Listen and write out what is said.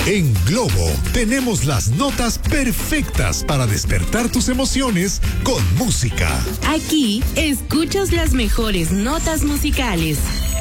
En Globo tenemos las notas perfectas para despertar tus emociones con música. Aquí escuchas las mejores notas musicales.